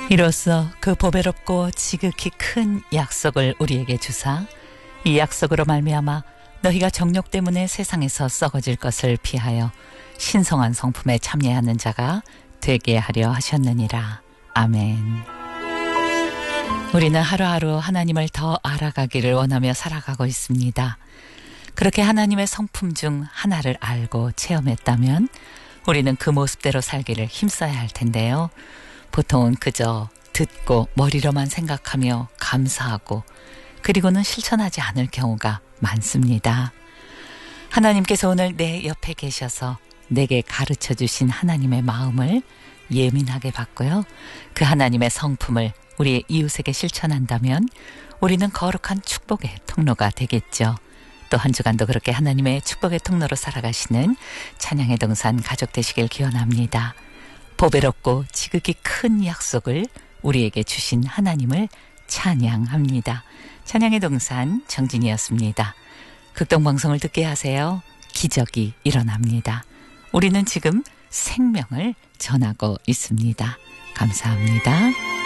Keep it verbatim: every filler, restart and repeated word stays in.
이로써 그 보배롭고 지극히 큰 약속을 우리에게 주사 이 약속으로 말미암아 너희가 정욕 때문에 세상에서 썩어질 것을 피하여 신성한 성품에 참여하는 자가 되게 하려 하셨느니라. 아멘. 우리는 하루하루 하나님을 더 알아가기를 원하며 살아가고 있습니다. 그렇게 하나님의 성품 중 하나를 알고 체험했다면 우리는 그 모습대로 살기를 힘써야 할 텐데요. 보통은 그저 듣고 머리로만 생각하며 감사하고 그리고는 실천하지 않을 경우가 많습니다. 하나님께서 오늘 내 옆에 계셔서 내게 가르쳐 주신 하나님의 마음을 예민하게 받고요. 그 하나님의 성품을 우리의 이웃에게 실천한다면 우리는 거룩한 축복의 통로가 되겠죠. 또 한 주간도 그렇게 하나님의 축복의 통로로 살아가시는 찬양의 동산 가족 되시길 기원합니다. 보배롭고 지극히 큰 약속을 우리에게 주신 하나님을 찬양합니다. 찬양의 동산 정진이었습니다. 극동방송을 듣게 하세요. 기적이 일어납니다. 우리는 지금 생명을 전하고 있습니다. 감사합니다.